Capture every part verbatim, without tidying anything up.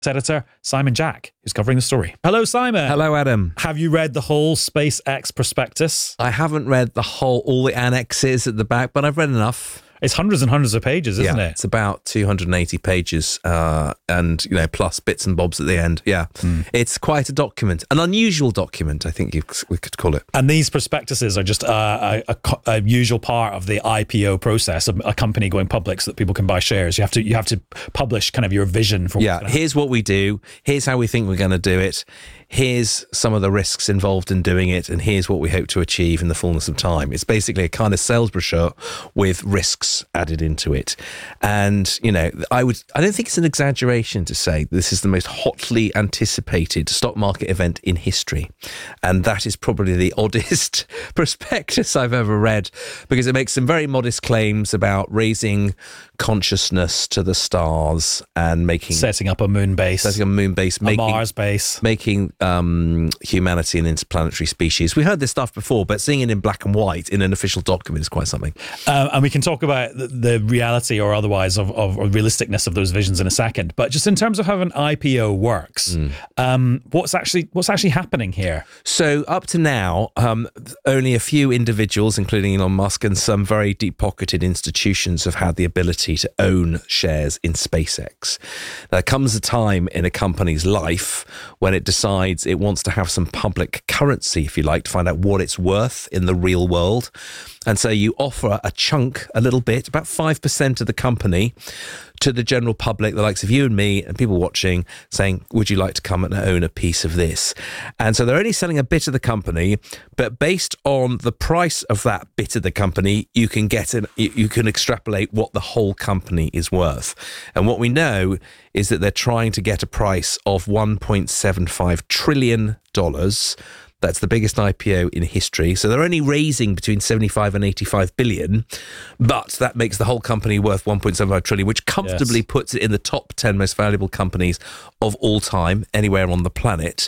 editor Simon Jack, who's covering the story. Hello, Simon. Hello, Adam. Have you read the whole SpaceX prospectus? I haven't read the whole, all the annexes at the back, but I've read enough. It's hundreds and hundreds of pages, isn't yeah, it? It's about two hundred eighty pages, uh, and you know, plus bits and bobs at the end. Yeah, mm. It's quite a document, an unusual document, I think you, we could call it. And these prospectuses are just a, a, a, a usual part of the I P O process, a, a company going public so that people can buy shares. You have to you have to publish kind of your vision for. Yeah, here's what we do. Here's how we think we're going to do it. Here's some of the risks involved in doing it, and here's what we hope to achieve in the fullness of time. It's basically a kind of sales brochure with risks added into it. And, you know, I would, I don't think it's an exaggeration to say this is the most hotly anticipated stock market event in history. And that is probably the oddest prospectus I've ever read, because it makes some very modest claims about raising consciousness to the stars and making... Setting up a moon base. Setting up a moon base. A making, Mars base. Making um, humanity an interplanetary species. We heard this stuff before, but seeing it in black and white in an official document is quite something. Um, and we can talk about the, the reality or otherwise of, of or realisticness of those visions in a second. But just in terms of how an I P O works, mm. um, what's actually what's actually happening here? So up to now, um, only a few individuals, including Elon Musk and some very deep-pocketed institutions, have had the ability to own shares in SpaceX. There comes a time in a company's life when it decides it wants to have some public currency, if you like, to find out what it's worth in the real world. And so you offer a chunk, a little bit, about five percent of the company to the general public, the likes of you and me and people watching, saying, would you like to come and own a piece of this? And so they're only selling a bit of the company, but based on the price of that bit of the company, you can get an, you can extrapolate what the whole company is worth. And what we know is that they're trying to get a price of one point seven five trillion dollars. That's the biggest I P O in history. So they're only raising between seventy-five and eighty-five billion, but that makes the whole company worth one point seven five trillion, which comfortably yes. puts it in the top ten most valuable companies of all time, anywhere on the planet.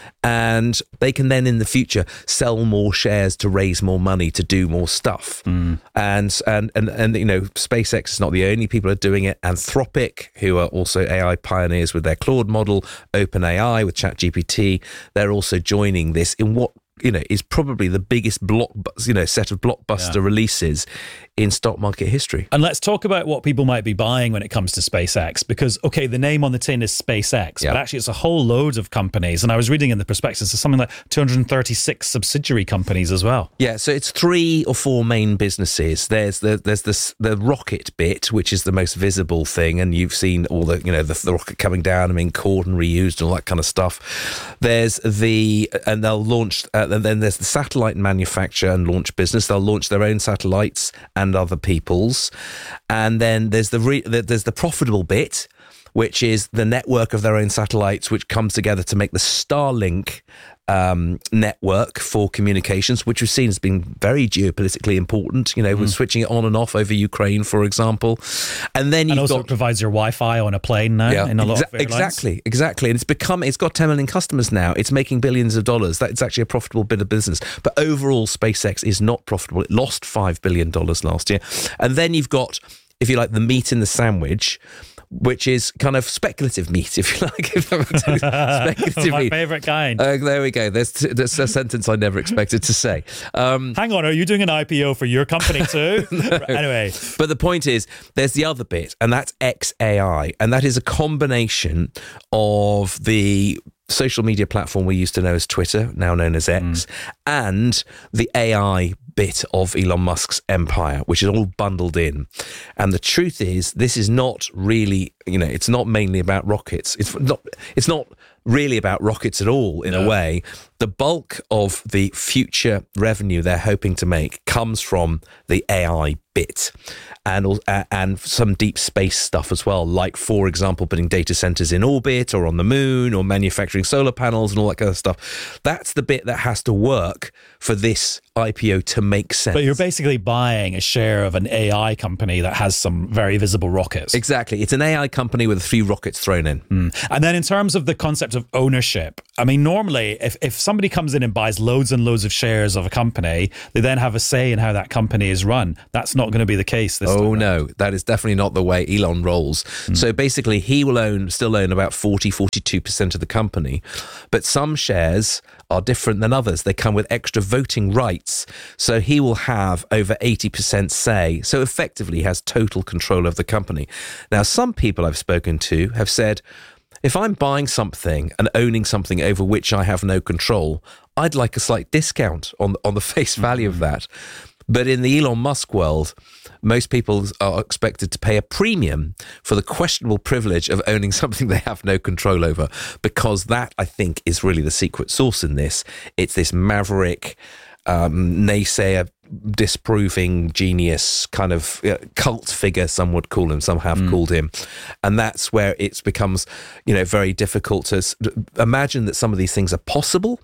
And they can then in the future sell more shares to raise more money to do more stuff. Mm. And, and, and, and, you know, SpaceX is not the only people who are doing it. Anthropic, who are also A I pioneers with their Claude model, OpenAI with ChatGPT, they're also joining this in what, you know, is probably the biggest block, you know, set of blockbuster yeah. releases in stock market history. And let's talk about what people might be buying when it comes to SpaceX, because, okay, the name on the tin is SpaceX, yeah. but actually it's a whole load of companies. And I was reading in the prospectus, there's something like two hundred thirty-six subsidiary companies as well. Yeah, so it's three or four main businesses. There's the there's this the rocket bit, which is the most visible thing, and you've seen all the, you know, the, the rocket coming down and being caught and reused and all that kind of stuff. There's the, and they'll launch, uh, and then there's the satellite manufacture and launch business. They'll launch their own satellites and other people's. And then there's the re- there's the profitable bit, which is the network of their own satellites, which comes together to make the Starlink um, network for communications, which we've seen has been very geopolitically important. You know, mm. we're switching it on and off over Ukraine, for example. And then you've and also got, it provides your Wi-Fi on a plane now yeah, in a lot exa- of airlines. Exactly, exactly. And it's become, it's got ten million customers now. It's making billions of dollars. That's actually a profitable bit of business. But overall, SpaceX is not profitable. It lost five billion dollars last year. And then you've got, if you like, the meat in the sandwich, which is kind of speculative meat, if you like. Speculative My meat. favourite kind. Uh, there we go. There's, there's a sentence I never expected to say. Um, Hang on, are you doing an I P O for your company too? no. Anyway. But the point is, there's the other bit, and that's X A I. And that is a combination of the social media platform we used to know as Twitter, now known as X, mm. and the A I bit of Elon Musk's empire, which is all bundled in. And the truth is, this is not really, you know, it's not mainly about rockets. It's not, it's not really about rockets at all, in no. a way. The bulk of the future revenue they're hoping to make comes from the A I bit and uh, and some deep space stuff as well, like, for example, putting data centers in orbit or on the moon or manufacturing solar panels and all that kind of stuff. That's the bit that has to work for this I P O to make sense. But you're basically buying a share of an A I company that has some very visible rockets. Exactly. It's an A I company with a few rockets thrown in. Mm. And then in terms of the concept of ownership, I mean, normally, if, if somebody comes in and buys loads and loads of shares of a company, they then have a say in how that company is run. That's not going to be the case this time. Oh, no, that is definitely not the way Elon rolls. Mm. So basically, he will own, still own about forty, forty-two percent of the company. But some shares are different than others. They come with extra voting rights. So he will have over eighty percent say. So effectively, he has total control of the company. Now, some people I've spoken to have said, if I'm buying something and owning something over which I have no control, I'd like a slight discount on, on the face value of that. But in the Elon Musk world, most people are expected to pay a premium for the questionable privilege of owning something they have no control over, because that, I think, is really the secret sauce in this. It's this maverick, um, naysayer, disproving genius kind of uh, cult figure, some would call him, some have mm. called him. And that's where it becomes, you know, very difficult to s- imagine that some of these things are possible.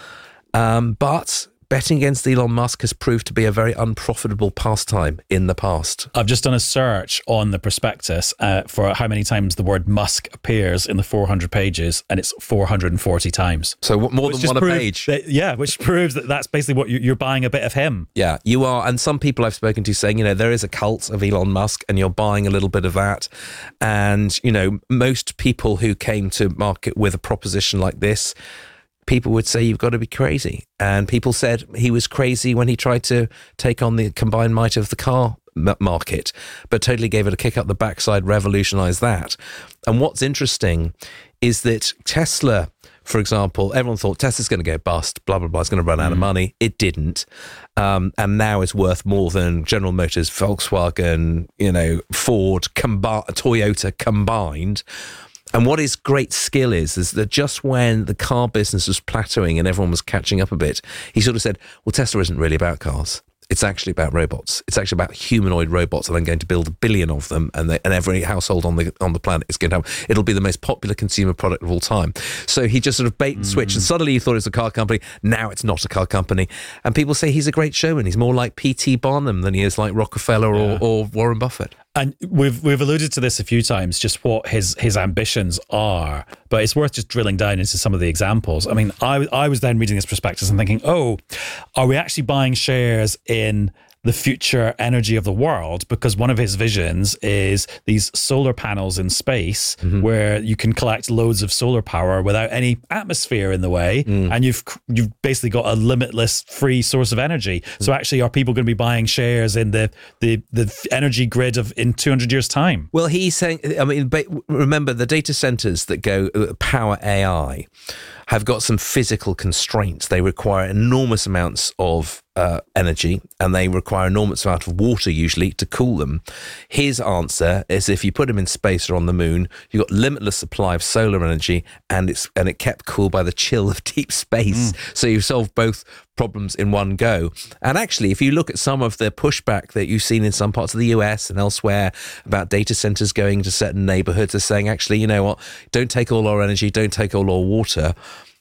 Um, but betting against Elon Musk has proved to be a very unprofitable pastime in the past. I've just done a search on the prospectus uh, for how many times the word Musk appears in the four hundred pages, and it's four hundred forty times. So more which than one a page. That, yeah, which proves that that's basically what you're, you're buying a bit of him. Yeah, you are. And some people I've spoken to saying, you know, there is a cult of Elon Musk and you're buying a little bit of that. And, you know, most people who came to market with a proposition like this, people would say you've got to be crazy. And people said he was crazy when he tried to take on the combined might of the car market, but totally gave it a kick up the backside, revolutionized that. And what's interesting is that Tesla, for example, everyone thought Tesla's going to go bust, blah, blah, blah, it's going to run out mm. of money. It didn't. Um, and now is worth more than General Motors, Volkswagen, you know, Ford, combi- Toyota combined. And what his great skill is, is that just when the car business was plateauing and everyone was catching up a bit, he sort of said, well, Tesla isn't really about cars. It's actually about robots. It's actually about humanoid robots, and I'm going to build a billion of them, and, they, and every household on the on the planet is going to have. It'll be the most popular consumer product of all time. So he just sort of bait and switch, mm. and suddenly you thought it was a car company. Now it's not a car company, and people say he's a great showman. He's more like P T Barnum than he is like Rockefeller yeah. or, or Warren Buffett. And we've we've alluded to this a few times, just what his his ambitions are. But it's worth just drilling down into some of the examples. I mean, I I was then reading this prospectus and thinking, oh, are we actually buying shares in the future energy of the world? Because one of his visions is these solar panels in space mm-hmm. where you can collect loads of solar power without any atmosphere in the way, mm. and you've you've basically got a limitless free source of energy. Mm. So actually, are people going to be buying shares in the the the energy grid of in two hundred years' time? Well, he's saying, I mean, remember the data centers that go power A I have got some physical constraints. They require enormous amounts of uh, energy, and they require enormous amount of water usually to cool them. His answer is if you put them in space or on the moon, you've got limitless supply of solar energy, and it's and it kept cool by the chill of deep space. Mm. So you solve both problems in one go. And actually, if you look at some of the pushback that you've seen in some parts of the U S and elsewhere about data centers going to certain neighborhoods, are saying, actually, you know what, don't take all our energy, don't take all our water.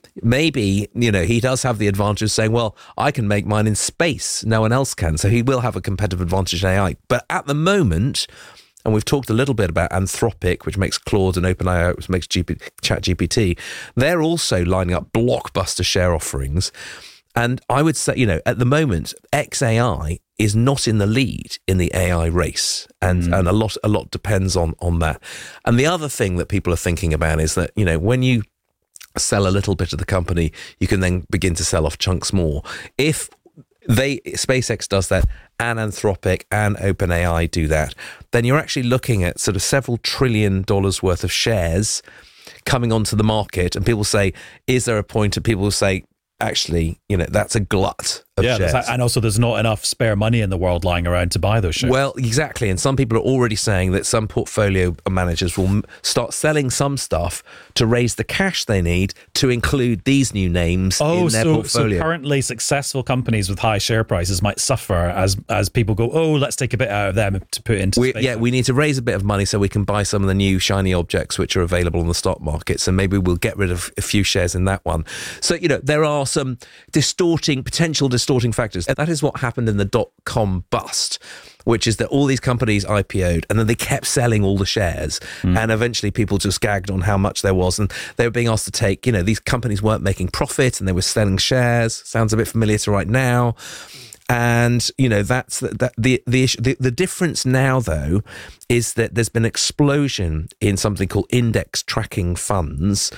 Maybe, you know, he does have the advantage of saying, well, I can make mine in space. No one else can. So he will have a competitive advantage in A I. But at the moment, and we've talked a little bit about Anthropic, which makes Claude, and OpenAI, which makes G P, ChatGPT. They're also lining up blockbuster share offerings. And I would say, you know, at the moment, X A I is not in the lead in the A I race. And mm. and a lot a lot depends on, on that. And the other thing that people are thinking about is that, you know, when you sell a little bit of the company, you can then begin to sell off chunks more. If they SpaceX does that, and Anthropic and OpenAI do that, then you're actually looking at sort of several trillion dollars worth of shares coming onto the market. And people say, is there a point? And people will say, actually, you know, that's a glut of yeah, shares. And also there's not enough spare money in the world lying around to buy those shares. Well, exactly. And some people are already saying that some portfolio managers will start selling some stuff to raise the cash they need to include these new names oh, in their so, portfolio. So currently successful companies with high share prices might suffer as as people go, oh, let's take a bit out of them to put into we, Yeah, we need to raise a bit of money so we can buy some of the new shiny objects which are available on the stock market. So maybe we'll get rid of a few shares in that one. So, you know, there are some distorting, potential distorting distorting factors. That is what happened in the dot-com bust, which is that all these companies I P O'd and then they kept selling all the shares. Mm. And eventually people just gagged on how much there was. And they were being asked to take, you know, these companies weren't making profit and they were selling shares. Sounds a bit familiar to right now. And, you know, that's the, that, the, the issue. The, the difference now, though, is that there's been an explosion in something called index tracking funds,